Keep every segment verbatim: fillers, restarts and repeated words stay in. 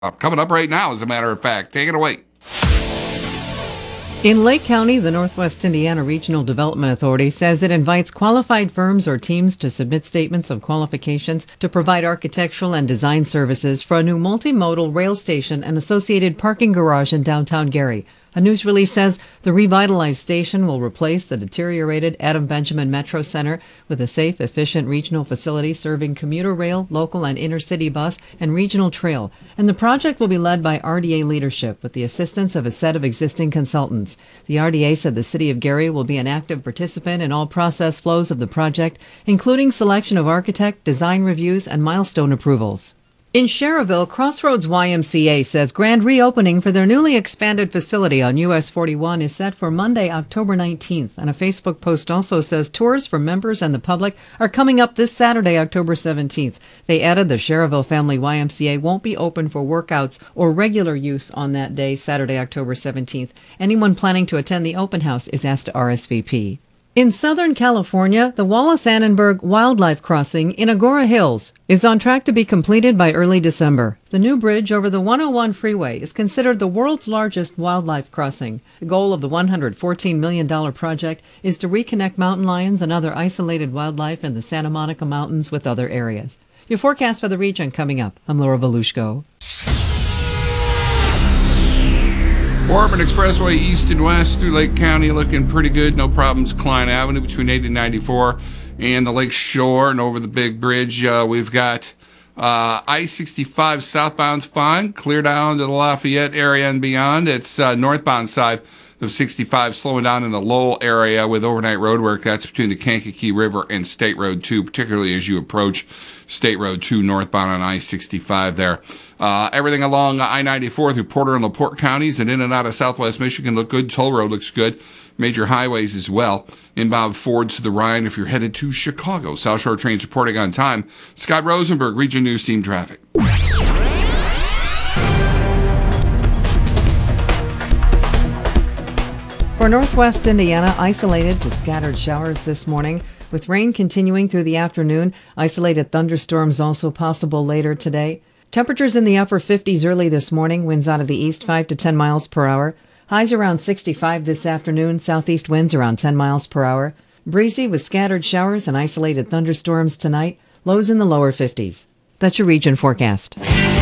Uh, coming up right now, as a matter of fact. Take it away. In Lake County, the Northwest Indiana Regional Development Authority says it invites qualified firms or teams to submit statements of qualifications to provide architectural and design services for a new multimodal rail station and associated parking garage in downtown Gary. A news release says the revitalized station will replace the deteriorated Adam Benjamin Metro Center with a safe, efficient regional facility serving commuter rail, local and intercity bus, and regional trail. And the project will be led by R D A leadership with the assistance of a set of existing consultants. The R D A said the City of Gary will be an active participant in all process flows of the project, including selection of architect, design reviews, and milestone approvals. In Sherrville, Crossroads Y M C A says grand reopening for their newly expanded facility on U S forty-one is set for Monday, October nineteenth. And a Facebook post also says tours for members and the public are coming up this Saturday, October seventeenth. They added the Sherrville Family Y M C A won't be open for workouts or regular use on that day, Saturday, October seventeenth. Anyone planning to attend the open house is asked to R S V P. In Southern California, the Wallace-Annenberg Wildlife Crossing in Agora Hills is on track to be completed by early December. The new bridge over the one oh one freeway is considered the world's largest wildlife crossing. The goal of the one hundred fourteen million dollars project is to reconnect mountain lions and other isolated wildlife in the Santa Monica Mountains with other areas. Your forecast for the region coming up. I'm Laura Volushko. Ormond Expressway east and west through Lake County looking pretty good. No problems. Klein Avenue between eighty and ninety-four and the Lake Shore and over the big bridge. Uh, we've got uh, I sixty-five southbound's fine. Clear down to the Lafayette area and beyond. It's uh, northbound side of sixty-five slowing down in the Lowell area with overnight road work. That's between the Kankakee River and State Road two, particularly as you approach State Road two northbound on I sixty-five there. Uh, everything along I ninety-four through Porter and LaPorte counties and in and out of southwest Michigan look good. Toll Road looks good. Major highways as well. Inbound Ford to the Rhine if you're headed to Chicago. South Shore trains reporting on time. Scott Rosenberg, Region News Team Traffic. For northwest Indiana, isolated to scattered showers this morning, with rain continuing through the afternoon. Isolated thunderstorms also possible later today. Temperatures in the upper fifties early this morning, winds out of the east five to ten miles per hour. Highs around sixty-five this afternoon, southeast winds around ten miles per hour. Breezy with scattered showers and isolated thunderstorms tonight, lows in the lower fifties. That's your region forecast.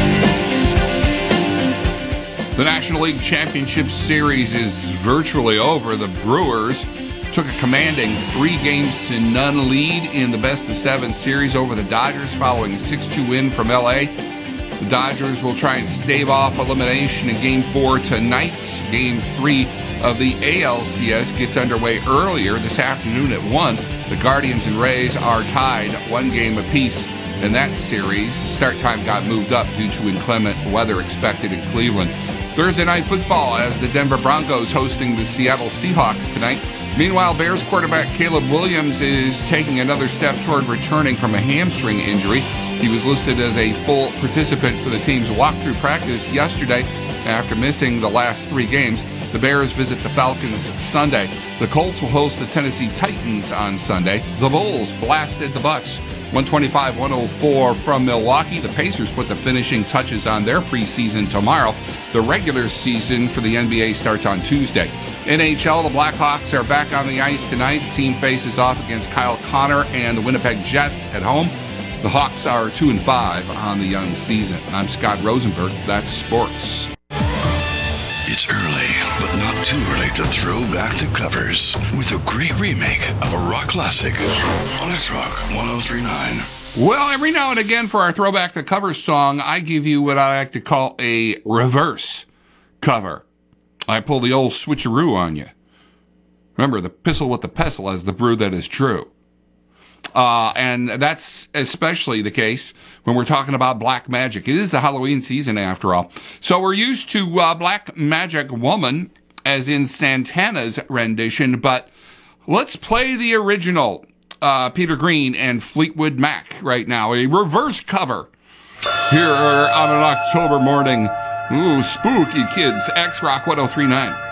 The National League Championship Series is virtually over. The Brewers took a commanding three games to none lead in the best of seven series over the Dodgers following a six two win from L A. The Dodgers will try and stave off elimination in Game four tonight. Game three of the A L C S gets underway earlier this afternoon at one. The Guardians and Rays are tied one game apiece in that series. Start time got moved up due to inclement weather expected in Cleveland. Thursday night football as the Denver Broncos hosting the Seattle Seahawks tonight. Meanwhile, Bears quarterback Caleb Williams is taking another step toward returning from a hamstring injury. He was listed as a full participant for the team's walkthrough practice yesterday after missing the last three games. The Bears visit the Falcons Sunday. The Colts will host the Tennessee Titans on Sunday. The Bulls blasted the Bucks one twenty-five one oh four from Milwaukee. The Pacers put the finishing touches on their preseason tomorrow. The regular season for the N B A starts on Tuesday. N H L, the Blackhawks are back on the ice tonight. The team faces off against Kyle Connor and the Winnipeg Jets at home. The Hawks are two and five on the young season. I'm Scott Rosenberg. That's sports. It's early, but not too early to throw back the covers with a great remake of a rock classic on X-Rock one oh three point nine. Well, every now and again for our Throwback the Cover song, I give you what I like to call a reverse cover. I pull the old switcheroo on you. Remember, the pistol with the pestle as the brew that is true. Uh, and that's especially the case when we're talking about Black Magic. It is the Halloween season, after all. So we're used to uh, Black Magic Woman, as in Santana's rendition, but let's play the original uh, Peter Green and Fleetwood Mac right now. A reverse cover here on an October morning. Ooh, spooky kids. X-Rock one oh three point nine.